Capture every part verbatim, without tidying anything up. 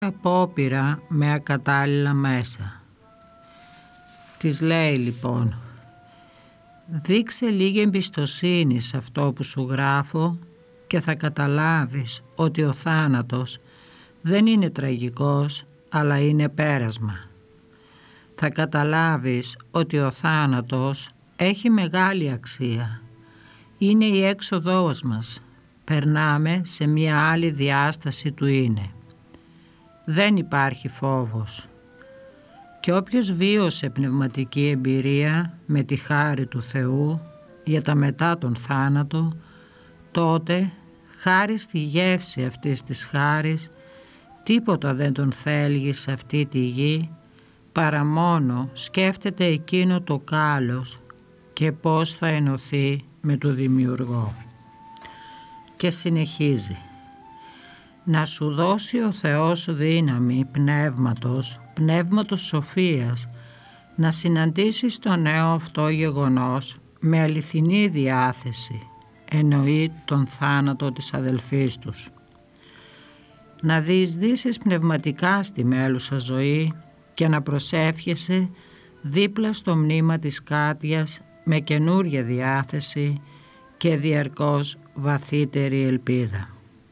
απόπειρα με ακατάλληλα μέσα. Της λέει λοιπόν: δείξε λίγη εμπιστοσύνη σε αυτό που σου γράφω και θα καταλάβεις ότι ο θάνατος δεν είναι τραγικός, αλλά είναι πέρασμα. Θα καταλάβεις ότι ο θάνατος έχει μεγάλη αξία. Είναι η έξοδός μας. Περνάμε σε μια άλλη διάσταση του είναι. Δεν υπάρχει φόβος. Και όποιος βίωσε πνευματική εμπειρία με τη χάρη του Θεού για τα μετά τον θάνατο, τότε, χάρη στη γεύση αυτής της χάρης, τίποτα δεν τον θέλει σε αυτή τη γη, παρά μόνο σκέφτεται εκείνο το κάλος και πώς θα ενωθεί με το Δημιουργό. Και συνεχίζει: να σου δώσει ο Θεός δύναμη πνεύματος, πνεύματος σοφίας, να συναντήσεις το νέο αυτό γεγονός με αληθινή διάθεση, εννοεί τον θάνατο της αδελφής τους. Να διεισδύσεις πνευματικά στη μέλουσα ζωή και να προσεύχεσαι δίπλα στο μνήμα της Κάτιας με καινούρια διάθεση και διαρκώς βαθύτερη ελπίδα.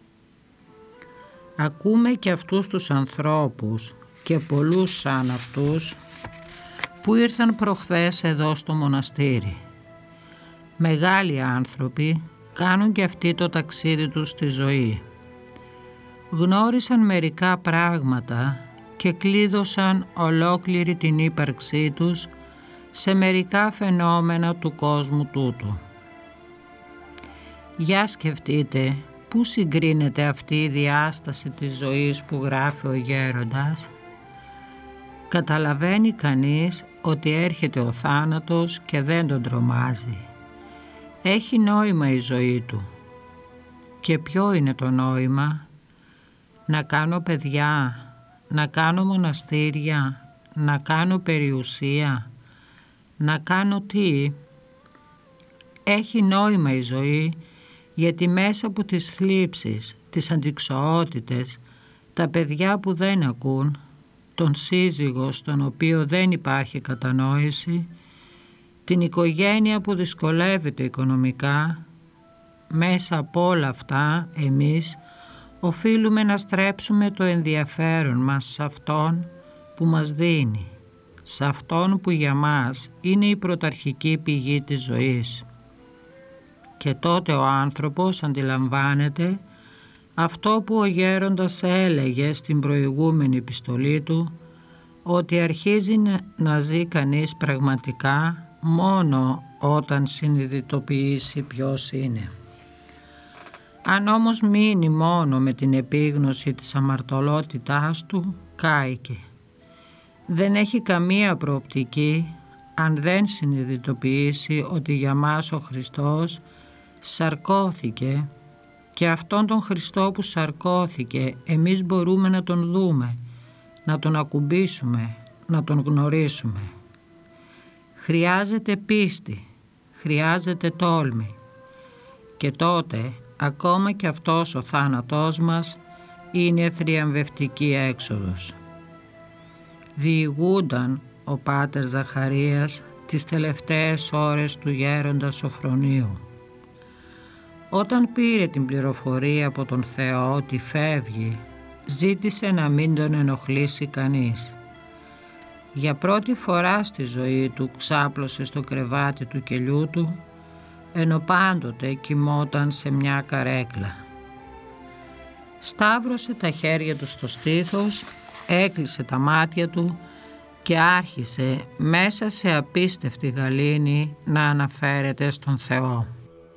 Ακούμε και αυτούς τους ανθρώπους και πολλούς σαν αυτούς που ήρθαν προχθές εδώ στο μοναστήρι. Μεγάλοι άνθρωποι κάνουν και αυτοί το ταξίδι τους στη ζωή. Γνώρισαν μερικά πράγματα και κλείδωσαν ολόκληρη την ύπαρξή τους σε μερικά φαινόμενα του κόσμου τούτου. Για σκεφτείτε πού συγκρίνεται αυτή η διάσταση της ζωής που γράφει ο γέροντας. Καταλαβαίνει κανείς ότι έρχεται ο θάνατος και δεν τον τρομάζει. Έχει νόημα η ζωή του. Και ποιο είναι το νόημα? Να κάνω παιδιά, να κάνω μοναστήρια, να κάνω περιουσία, να κάνω τι? Έχει νόημα η ζωή, γιατί μέσα από τις θλίψεις, τις αντιξοότητες, τα παιδιά που δεν ακούν, τον σύζυγο στον οποίο δεν υπάρχει κατανόηση, την οικογένεια που δυσκολεύεται οικονομικά, μέσα από όλα αυτά εμείς οφείλουμε να στρέψουμε το ενδιαφέρον μας σε Αυτόν που μας δίνει, σε Αυτόν που για μας είναι η πρωταρχική πηγή της ζωής. Και τότε ο άνθρωπος αντιλαμβάνεται αυτό που ο γέροντας έλεγε στην προηγούμενη επιστολή του, ότι αρχίζει να ζει κανείς πραγματικά μόνο όταν συνειδητοποιήσει ποιος είναι. Αν όμως μείνει μόνο με την επίγνωση της αμαρτωλότητάς του, κάηκε. Δεν έχει καμία προοπτική αν δεν συνειδητοποιήσει ότι για μας ο Χριστός σαρκώθηκε και αυτόν τον Χριστό που σαρκώθηκε εμείς μπορούμε να τον δούμε, να τον ακουμπήσουμε, να τον γνωρίσουμε. Χρειάζεται πίστη, χρειάζεται τόλμη και τότε ακόμα και αυτός ο θάνατός μας είναι θριαμβευτική έξοδος. Διηγούνταν ο Πάτερ Ζαχαρίας τις τελευταίες ώρες του γέροντα Σωφρονίου. Όταν πήρε την πληροφορία από τον Θεό ότι φεύγει, ζήτησε να μην τον ενοχλήσει κανείς. Για πρώτη φορά στη ζωή του ξάπλωσε στο κρεβάτι του κελιού του, ενώ πάντοτε κοιμόταν σε μια καρέκλα. Σταύρωσε τα χέρια του στο στήθος, έκλεισε τα μάτια του και άρχισε μέσα σε απίστευτη γαλήνη να αναφέρεται στον Θεό.